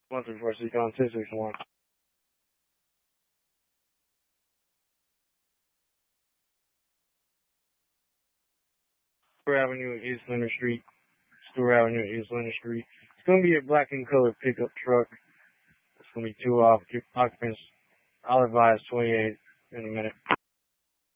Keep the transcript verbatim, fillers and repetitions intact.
one three four six on six six one. Stewart Avenue, East Leonard Street. Stewart Avenue, East Leonard Street. It's going to be a black and colored pickup truck. It's going to be two occupants. I'll advise twenty-eight in a minute.